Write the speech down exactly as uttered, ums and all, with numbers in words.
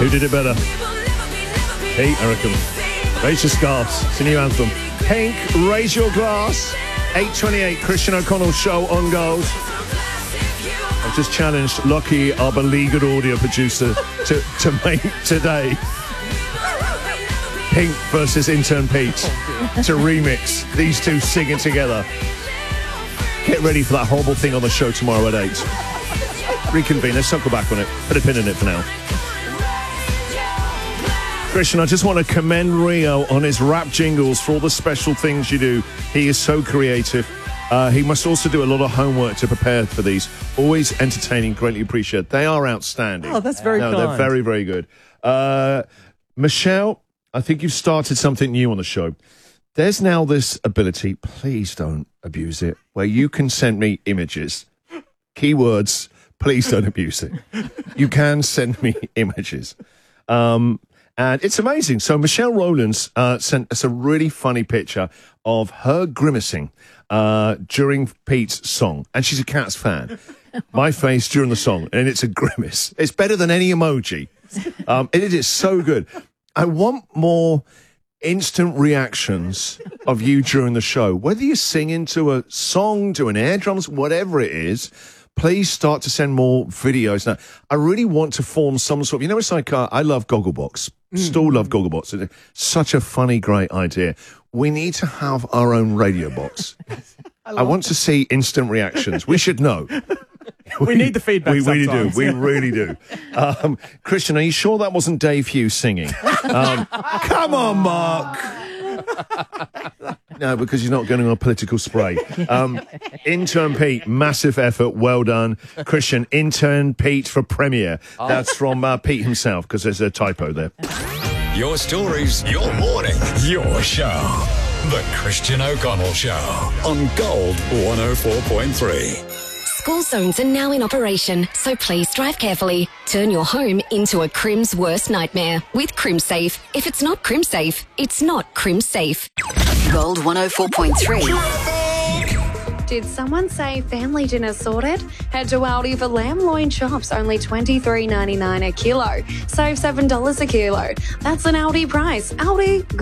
Who did it better? Pete, I reckon. Raise your scarves. It's a new anthem. Pink, Raise Your Glass. eight twenty-eight, Christian O'Connell show on Gold. I've just challenged Lockie, our beleaguered audio producer, to, to make today Pink versus Intern Pete to remix these two singing together. Get ready for that horrible thing on the show tomorrow at eight. Reconvene. Let's circle back on it. Put a pin in it for now. Christian, I just want to commend Rio on his rap jingles for all the special things you do. He is so creative. Uh, he must also do a lot of homework to prepare for these. Always entertaining, greatly appreciated. They are outstanding. Oh, that's very no, kind. they're very, very good. Uh, Michelle, I think you've started something new on the show. There's now this ability, please don't abuse it, where you can send me images. Keywords, please don't abuse it. You can send me images. Um... And it's amazing. So Michelle Rowlands uh, sent us a really funny picture of her grimacing uh, during Pete's song. And she's a Cats fan. My face during the song. And it's a grimace. It's better than any emoji. Um, it is so good. I want more instant reactions of you during the show. Whether you sing into a song, to an air drums, whatever it is, please start to send more videos. Now, I really want to form some sort of, you know, it's like, uh, I love Gogglebox. Mm. Still love Gogglebox. It's such a funny, great idea. We need to have our own radio box. I, I want to see instant reactions. We should know. we, we need the feedback. We really sometimes. do. We really do. Um, Christian, are you sure that wasn't Dave Hughes singing? Um, come on, Mark. No, because he's not going on a political spray. Um, Intern Pete, massive effort, well done. Christian, Intern Pete for Premiere. Oh. That's from uh, Pete himself, because there's a typo there. Your stories, your morning, your show. The Christian O'Connell Show on Gold one oh four point three. School zones are now in operation, so please drive carefully. Turn your home into a Crim's worst nightmare with CrimSafe. If it's not CrimSafe, it's not CrimSafe. Gold one oh four point three. Did someone say family dinner sorted? Head to Aldi for lamb loin chops, only twenty-three ninety-nine a kilo. Save seven dollars a kilo. That's an Aldi price. Aldi.